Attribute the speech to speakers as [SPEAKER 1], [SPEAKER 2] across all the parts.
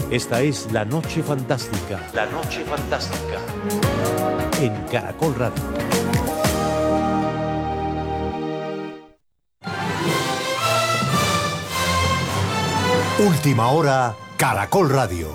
[SPEAKER 1] Esta es La Noche Fantástica. La Noche Fantástica. En Caracol Radio.
[SPEAKER 2] Última hora, Caracol Radio.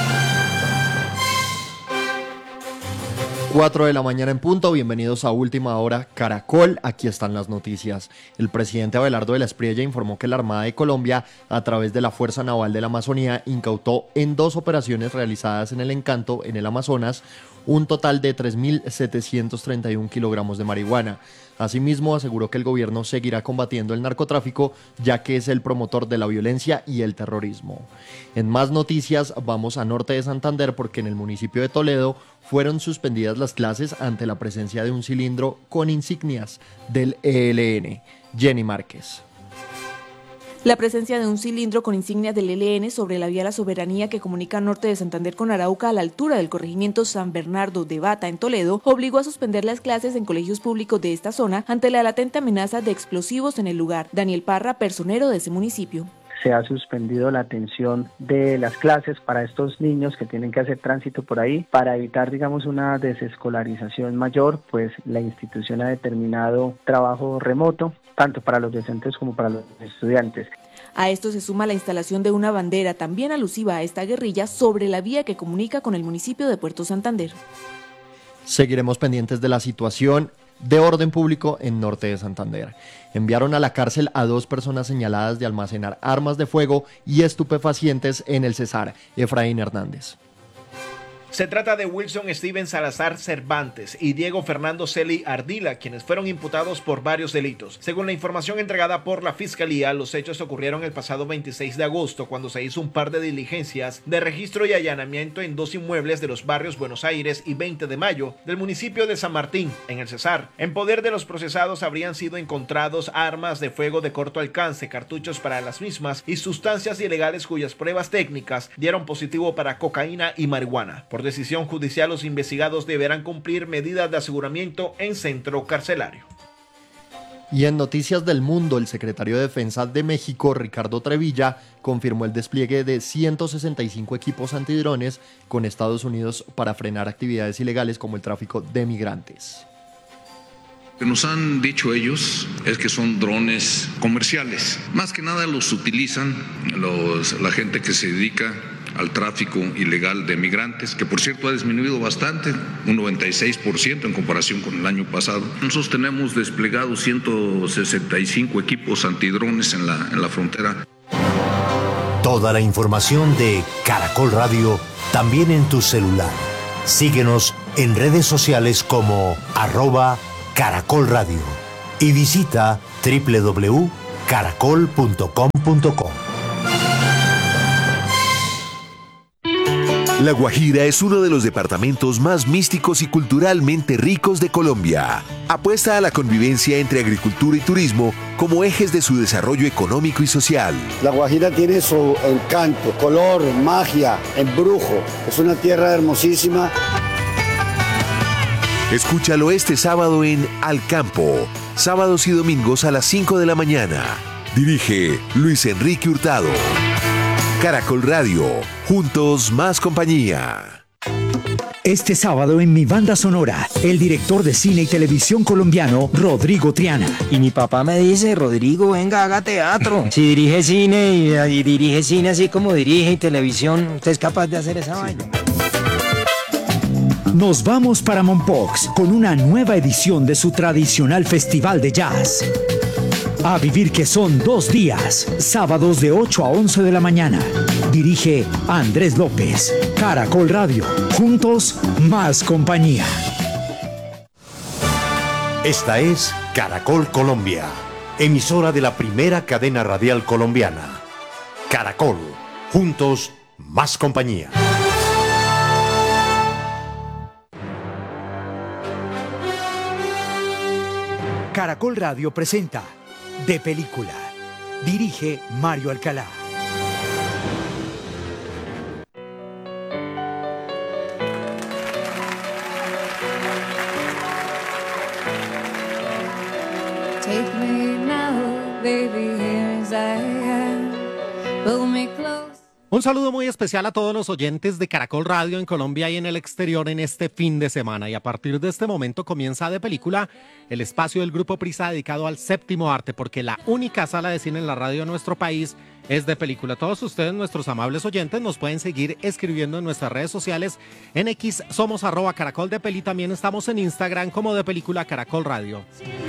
[SPEAKER 3] 4 de la mañana en punto, bienvenidos a Última Hora Caracol, aquí están las noticias. El presidente Abelardo de la Espriella informó que la Armada de Colombia, a través de la Fuerza Naval de la Amazonía, incautó en 2 operaciones realizadas en el Encanto, en el Amazonas, un total de 3.731 kilogramos de marihuana. Asimismo, aseguró que el gobierno seguirá combatiendo el narcotráfico, ya que es el promotor de la violencia y el terrorismo. En más noticias, vamos a norte de Santander porque en el municipio de Toledo fueron suspendidas las clases ante la presencia de un cilindro con insignias del ELN. Jenny Márquez.
[SPEAKER 4] La presencia de un cilindro con insignias del ELN sobre la vía La Soberanía que comunica norte de Santander con Arauca a la altura del corregimiento San Bernardo de Bata en Toledo obligó a suspender las clases en colegios públicos de esta zona ante la latente amenaza de explosivos en el lugar. Daniel Parra, personero de ese municipio.
[SPEAKER 5] Se ha suspendido la atención de las clases para estos niños que tienen que hacer tránsito por ahí para evitar, digamos, una desescolarización mayor, pues la institución ha determinado trabajo remoto, tanto para los docentes como para los estudiantes.
[SPEAKER 4] A esto se suma la instalación de una bandera también alusiva a esta guerrilla sobre la vía que comunica con el municipio de Puerto Santander.
[SPEAKER 3] Seguiremos pendientes de la situación de orden público en norte de Santander. Enviaron a la cárcel a 2 personas señaladas de almacenar armas de fuego y estupefacientes en el Cesar. Efraín Hernández.
[SPEAKER 6] Se trata de Wilson Steven Salazar Cervantes y Diego Fernando Celi Ardila, quienes fueron imputados por varios delitos. Según la información entregada por la Fiscalía, los hechos ocurrieron el pasado 26 de agosto, cuando se hizo un par de diligencias de registro y allanamiento en 2 inmuebles de los barrios Buenos Aires y 20 de Mayo del municipio de San Martín, en el Cesar. En poder de los procesados habrían sido encontrados armas de fuego de corto alcance, cartuchos para las mismas y sustancias ilegales cuyas pruebas técnicas dieron positivo para cocaína y marihuana. Por decisión judicial, los investigados deberán cumplir medidas de aseguramiento en centro carcelario.
[SPEAKER 3] Y en noticias del mundo, el secretario de Defensa de México, Ricardo Trevilla, confirmó el despliegue de 165 equipos antidrones con Estados Unidos para frenar actividades ilegales como el tráfico de migrantes.
[SPEAKER 7] Lo que nos han dicho ellos es que son drones comerciales. Más que nada los utilizan la gente que se dedica al tráfico ilegal de migrantes, que por cierto ha disminuido bastante, un 96% en comparación con el año pasado. Nosotros tenemos desplegados 165 equipos antidrones en la frontera.
[SPEAKER 2] Toda la información de Caracol Radio también en tu celular. Síguenos en redes sociales como @Caracol Radio y visita www.caracol.com.co.
[SPEAKER 8] La Guajira es uno de los departamentos más místicos y culturalmente ricos de Colombia. Apuesta a la convivencia entre agricultura y turismo como ejes de su desarrollo económico y social.
[SPEAKER 9] La Guajira tiene su encanto, color, magia, embrujo. Es una tierra hermosísima.
[SPEAKER 8] Escúchalo este sábado en Al Campo, sábados y domingos a las 5 de la mañana. Dirige Luis Enrique Hurtado. Caracol Radio, juntos más compañía.
[SPEAKER 10] Este sábado en Mi Banda Sonora, el director de cine y televisión colombiano, Rodrigo Triana.
[SPEAKER 11] Y mi papá me dice, Rodrigo, venga, haga teatro. Si dirige cine y dirige cine así como dirige y televisión, usted es capaz de hacer esa vaina.
[SPEAKER 10] Nos vamos para Mompox con una nueva edición de su tradicional festival de jazz. A vivir que son 2 días, sábados de 8 a 11 de la mañana. Dirige Andrés López. Caracol Radio, juntos más compañía.
[SPEAKER 2] Esta es Caracol Colombia, emisora de la primera cadena radial colombiana. Caracol, juntos más compañía.
[SPEAKER 10] Caracol Radio presenta De Película. Dirige Mario Alcalá.
[SPEAKER 12] Take me now, baby, here as I am. Pull me close. Un saludo muy especial a todos los oyentes de Caracol Radio en Colombia y en el exterior en este fin de semana. Y a partir de este momento comienza De Película, el espacio del Grupo Prisa dedicado al séptimo arte, porque la única sala de cine en la radio de nuestro país es De Película. Todos ustedes, nuestros amables oyentes, nos pueden seguir escribiendo en nuestras redes sociales. En X somos @Caracol de Peli. También estamos en Instagram como De Película Caracol Radio.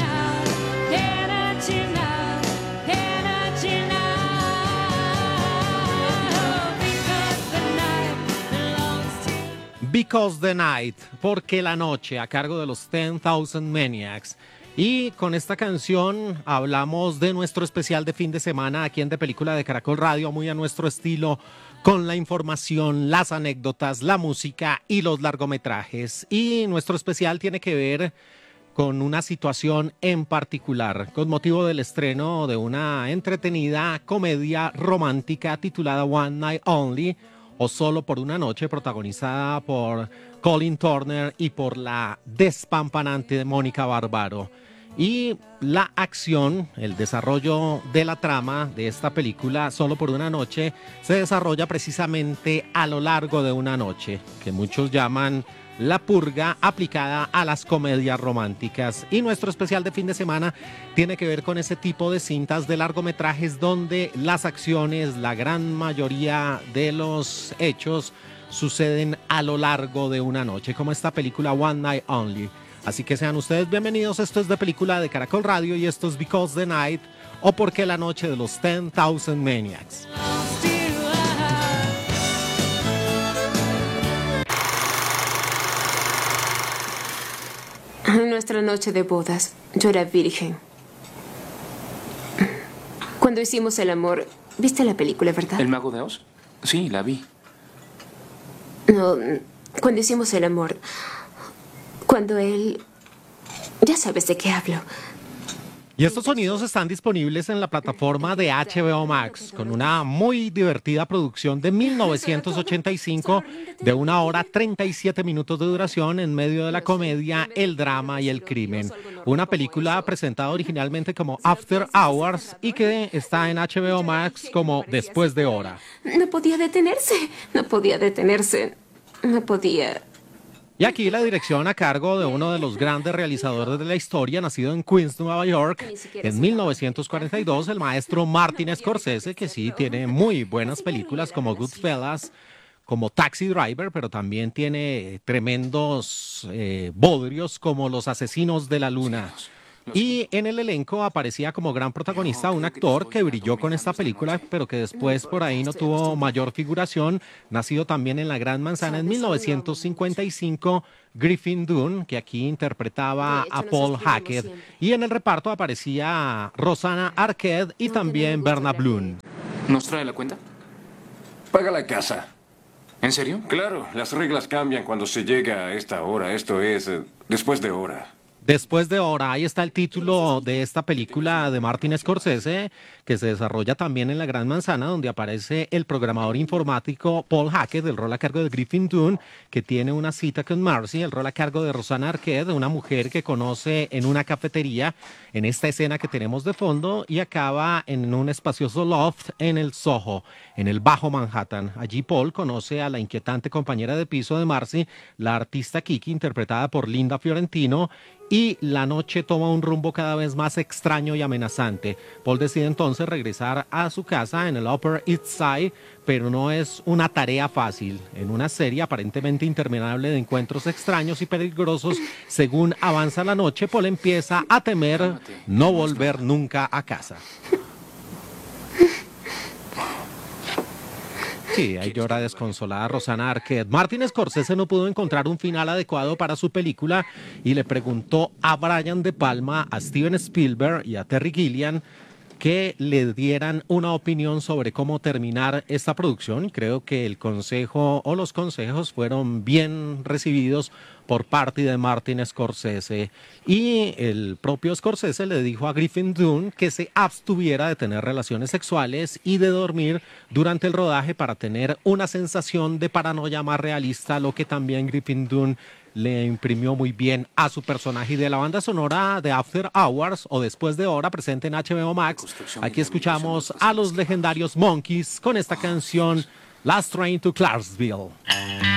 [SPEAKER 12] Because the Night, porque la noche, a cargo de los 10,000 Maniacs. Y con esta canción hablamos de nuestro especial de fin de semana aquí en De Película de Caracol Radio, muy a nuestro estilo, con la información, las anécdotas, la música y los largometrajes. Y nuestro especial tiene que ver con una situación en particular, con motivo del estreno de una entretenida comedia romántica titulada One Night Only, o Solo por una noche, protagonizada por Colin Turner y por la despampanante Mónica Bárbaro. Y la acción, el desarrollo de la trama de esta película, Solo por una noche, se desarrolla precisamente a lo largo de una noche, que muchos llaman la purga aplicada a las comedias románticas. Y nuestro especial de fin de semana tiene que ver con ese tipo de cintas de largometrajes donde las acciones, la gran mayoría de los hechos suceden a lo largo de una noche, como esta película One Night Only. Así que sean ustedes bienvenidos. Esto es De Película de Caracol Radio y esto es Because the Night, o Porque la noche, de los 10,000 Maniacs.
[SPEAKER 13] Nuestra noche de bodas, yo era virgen. Cuando hicimos el amor, ¿viste la película, verdad?
[SPEAKER 14] ¿El Mago de Oz? Sí, la vi.
[SPEAKER 13] No, cuando hicimos el amor, cuando él... Ya sabes de qué hablo.
[SPEAKER 12] Y estos sonidos están disponibles en la plataforma de HBO Max, con una muy divertida producción de 1985 de 1 hora 37 minutos de duración en medio de la comedia, el drama y el crimen. Una película presentada originalmente como After Hours y que está en HBO Max como Después de Hora.
[SPEAKER 13] No podía detenerse, no podía detenerse, no podía...
[SPEAKER 12] Y aquí la dirección a cargo de uno de los grandes realizadores de la historia, nacido en Queens, Nueva York, en 1942, el maestro Martin Scorsese, que sí tiene muy buenas películas como Goodfellas, como Taxi Driver, pero también tiene tremendos bodrios como Los Asesinos de la Luna. Y en el elenco aparecía como gran protagonista un actor que brilló con esta película, pero que después por ahí no tuvo mayor figuración, nacido también en La Gran Manzana en 1955, Griffin Dunne, que aquí interpretaba a Paul Hackett. Y en el reparto aparecía Rosanna Arquette y también Berna Bloom.
[SPEAKER 14] ¿Nos trae la cuenta?
[SPEAKER 15] Paga la casa.
[SPEAKER 14] ¿En serio?
[SPEAKER 15] Claro, las reglas cambian cuando se llega a esta hora. Esto es después de hora.
[SPEAKER 12] Después de Hora, ahí está el título de esta película de Martin Scorsese, que se desarrolla también en La Gran Manzana, donde aparece el programador informático Paul Hackett, el rol a cargo de Griffin Dunne, que tiene una cita con Marcy, el rol a cargo de Rosanna Arquette, una mujer que conoce en una cafetería, en esta escena que tenemos de fondo, y acaba en un espacioso loft en el Soho, en el Bajo Manhattan. Allí Paul conoce a la inquietante compañera de piso de Marcy, la artista Kiki, interpretada por Linda Fiorentino, y la noche toma un rumbo cada vez más extraño y amenazante. Paul decide entonces regresar a su casa en el Upper East Side, pero no es una tarea fácil. En una serie aparentemente interminable de encuentros extraños y peligrosos, según avanza la noche, Paul empieza a temer no volver nunca a casa. Sí, ahí llora desconsolada Rosanna Arquette. Martin Scorsese no pudo encontrar un final adecuado para su película y le preguntó a Brian De Palma, a Steven Spielberg y a Terry Gilliam que le dieran una opinión sobre cómo terminar esta producción. Creo que el consejo o los consejos fueron bien recibidos por parte de Martin Scorsese. Y el propio Scorsese le dijo a Griffin Dunne que se abstuviera de tener relaciones sexuales y de dormir durante el rodaje para tener una sensación de paranoia más realista, lo que también Griffin Dunne le imprimió muy bien a su personaje. Y de la banda sonora de After Hours o Después de Hora, presente en HBO Max, aquí escuchamos a los legendarios Monkees con esta canción Last Train to Clarksville.